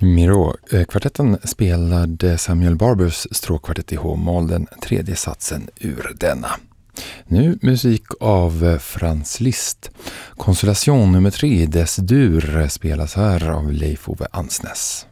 Miró-kvartetten spelade Samuel Barbers stråkkvartett i H-moll, den tredje satsen ur denna. Nu musik av Franz Liszt. Konsolation nummer 3, Des Dur, spelas här av Leif Ove Ansnes.